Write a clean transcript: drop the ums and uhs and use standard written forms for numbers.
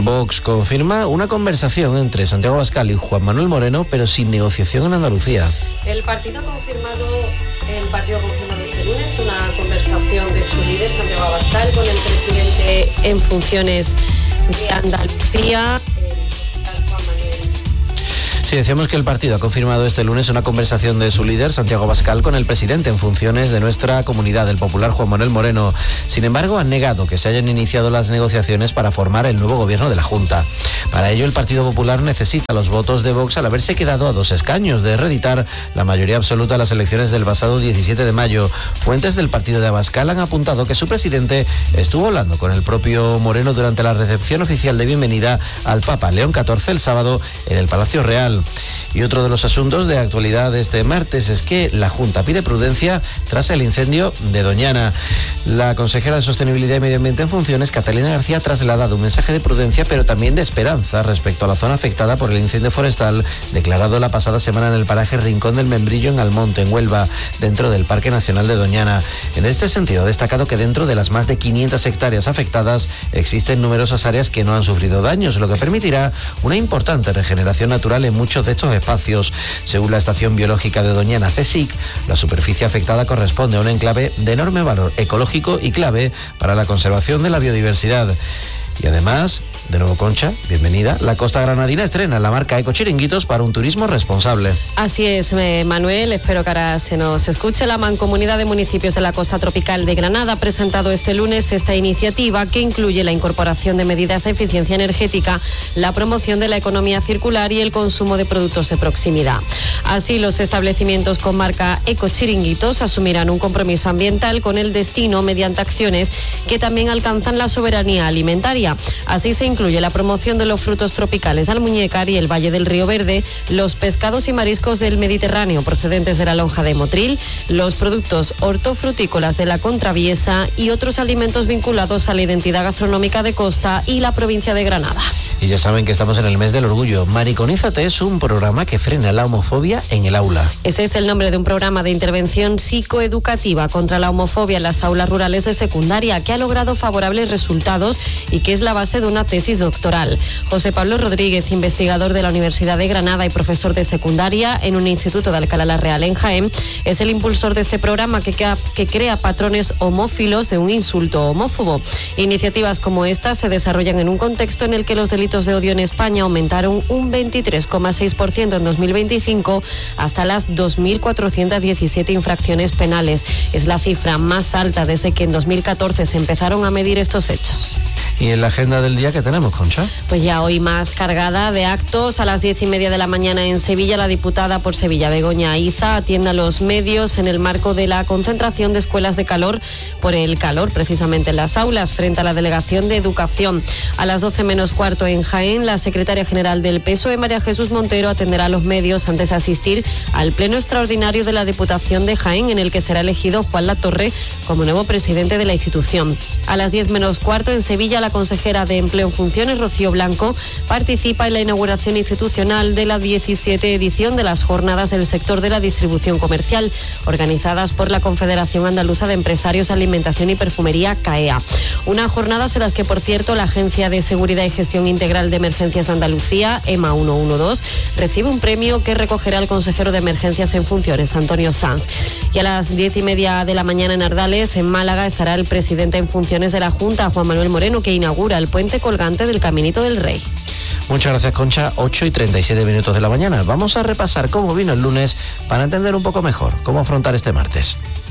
Vox confirma una conversación entre Santiago Abascal y Juan Manuel Moreno, pero sin negociación en Andalucía. El partido ha confirmado este lunes una conversación de su líder, Santiago Abascal, con el presidente en funciones de Andalucía. Sí, decíamos que el partido ha confirmado este lunes una conversación de su líder, Santiago Abascal, con el presidente en funciones de nuestra comunidad, el popular Juan Manuel Moreno. Sin embargo, han negado que se hayan iniciado las negociaciones para formar el nuevo gobierno de la Junta. Para ello, el Partido Popular necesita los votos de Vox al haberse quedado a 2 escaños de reeditar la mayoría absoluta a las elecciones del pasado 17 de mayo. Fuentes del partido de Abascal han apuntado que su presidente estuvo hablando con el propio Moreno durante la recepción oficial de bienvenida al Papa León XIV el sábado en el Palacio Real. Y otro de los asuntos de actualidad de este martes es que la Junta pide prudencia tras el incendio de Doñana. La consejera de Sostenibilidad y Medio Ambiente en funciones, Catalina García, ha trasladado un mensaje de prudencia, pero también de esperanza respecto a la zona afectada por el incendio forestal declarado la pasada semana en el paraje Rincón del Membrillo, en Almonte, en Huelva, dentro del Parque Nacional de Doñana. En este sentido, ha destacado que dentro de las más de 500 hectáreas afectadas existen numerosas áreas que no han sufrido daños, lo que permitirá una importante regeneración natural en muchos de estos espacios. Según la Estación Biológica de Doñana, CSIC, la superficie afectada corresponde a un enclave de enorme valor ecológico y clave para la conservación de la biodiversidad. Y además, de nuevo, Concha, bienvenida. La Costa Granadina estrena la marca Ecochiringuitos para un turismo responsable. Así es, Manuel. Espero que ahora se nos escuche. La Mancomunidad de Municipios de la Costa Tropical de Granada ha presentado este lunes esta iniciativa que incluye la incorporación de medidas de eficiencia energética, la promoción de la economía circular y el consumo de productos de proximidad. Así, los establecimientos con marca Ecochiringuitos asumirán un compromiso ambiental con el destino mediante acciones que también alcanzan la soberanía alimentaria. Así se incluye la promoción de los frutos tropicales Almuñécar y el Valle del Río Verde, los pescados y mariscos del Mediterráneo procedentes de la lonja de Motril, los productos hortofrutícolas de la Contraviesa y otros alimentos vinculados a la identidad gastronómica de Costa y la provincia de Granada. Y ya saben que estamos en el mes del orgullo. Mariconízate es un programa que frena la homofobia en el aula. Ese es el nombre de un programa de intervención psicoeducativa contra la homofobia en las aulas rurales de secundaria que ha logrado favorables resultados y que es la base de una tesis doctoral. José Pablo Rodríguez, investigador de la Universidad de Granada y profesor de secundaria en un instituto de Alcalá la Real en Jaén, es el impulsor de este programa que crea patrones homófilos de un insulto homófobo. Iniciativas como esta se desarrollan en un contexto en el que los delitos de odio en España aumentaron un 23,6% en 2025 hasta las 2.417 infracciones penales. Es la cifra más alta desde que en 2014 se empezaron a medir estos hechos. ¿Y en la agenda del día qué tenemos, Concha? Pues ya hoy más cargada de actos. A las 10:30 de la mañana en Sevilla, la diputada por Sevilla, Begoña Iza, atiende a los medios en el marco de la concentración de escuelas de calor por el calor, precisamente en las aulas, frente a la Delegación de Educación. A las 12 menos cuarto en Jaén, la secretaria general del PSOE, María Jesús Montero, atenderá a los medios antes de asistir al pleno extraordinario de la Diputación de Jaén, en el que será elegido Juan Latorre como nuevo presidente de la institución. A las 10 menos cuarto en Sevilla, la consejera de Empleo en funciones, Rocío Blanco, participa en la inauguración institucional de la 17 edición de las Jornadas del Sector de la Distribución Comercial, organizadas por la Confederación Andaluza de Empresarios, Alimentación y Perfumería, CAEA. Unas jornadas en las que, por cierto, la Agencia de Seguridad y Gestión Integral de Emergencias de Andalucía, EMA 112, recibe un premio que recogerá el consejero de Emergencias en funciones, Antonio Sanz. Y a las 10:30 de la mañana en Ardales, en Málaga, estará el presidente en funciones de la Junta, Juan Manuel Moreno, que inaugura el puente colgante del Caminito del Rey. Muchas gracias, Concha. 8:37 de la mañana. Vamos a repasar cómo vino el lunes para entender un poco mejor cómo afrontar este martes.